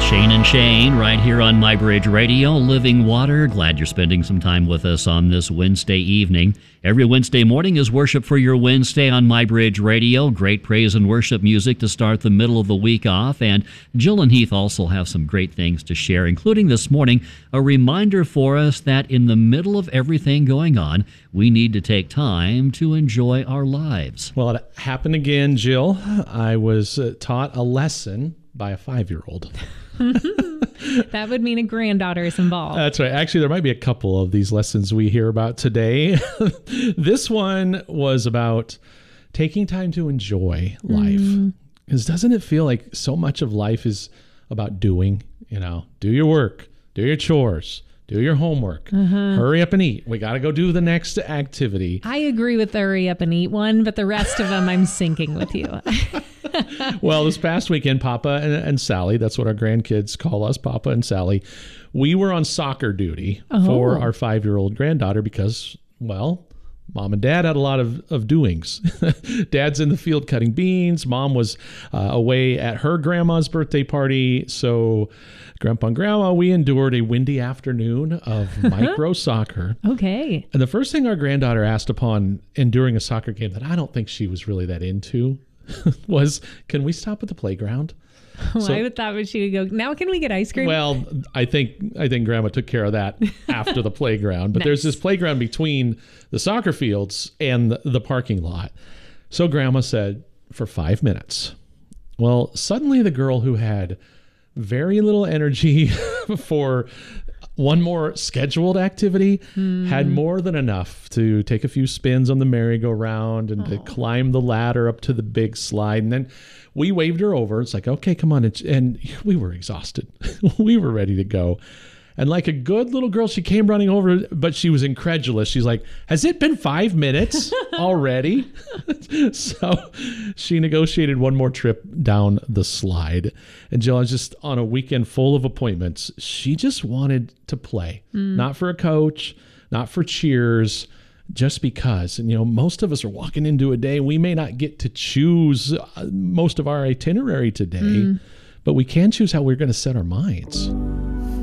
Shane and Shane, right here on MyBridge Radio, Living Water. Glad you're spending some time with us on this Wednesday evening. Every Wednesday morning is Worship for Your Wednesday on MyBridge Radio. Great praise and worship music to start the middle of the week off. And Jill and Heath also have some great things to share, including this morning a reminder for us that in the middle of everything going on, we need to take time to enjoy our lives. Well, it happened again, Jill. I was taught a lesson by a 5-year-old. That would mean a granddaughter is involved. That's right. Actually, there might be a couple of these lessons we hear about today. This one was about taking time to enjoy life. Because doesn't it feel like so much of life is about doing? You know, do your work, do your chores, do your homework, hurry up and eat. We got to go do the next activity. I agree with the hurry up and eat one, but the rest of them I'm syncing with you. Well, this past weekend, Papa and Sally, that's what our grandkids call us, Papa and Sally, we were on soccer duty for our 5-year-old granddaughter because, well, Mom and Dad had a lot of doings. Dad's in the field cutting beans. Mom was away at her grandma's birthday party. So Grandpa and Grandma, we endured a windy afternoon of micro soccer. Okay. And the first thing our granddaughter asked upon enduring a soccer game that I don't think she was really that into was, can we stop at the playground? I would thought she would go, now can we get ice cream? Well, I think Grandma took care of that after the playground. But there's this playground between the soccer fields and the parking lot. So Grandma said, for 5 minutes. Well, suddenly the girl who had very little energy for one more scheduled activity had more than enough to take a few spins on the merry-go-round and to climb the ladder up to the big slide. And then we waved her over. It's like, okay, come on. And we were exhausted. We were ready to go. And like a good little girl, she came running over, but she was incredulous. She's like, has it been 5 minutes already? So she negotiated one more trip down the slide. And Jill was just on a weekend full of appointments. She just wanted to play, not for a coach, not for cheers, just because. And, you know, most of us are walking into a day. We may not get to choose most of our itinerary today, but we can choose how we're going to set our minds.